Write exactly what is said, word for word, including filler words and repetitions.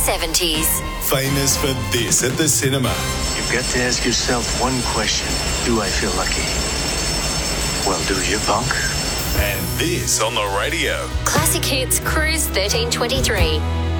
seventies. Famous for this at the cinema. You've got to ask yourself one question. Do I feel lucky? Well, do you, punk? And this on the radio. Classic Hits Cruise thirteen twenty-three.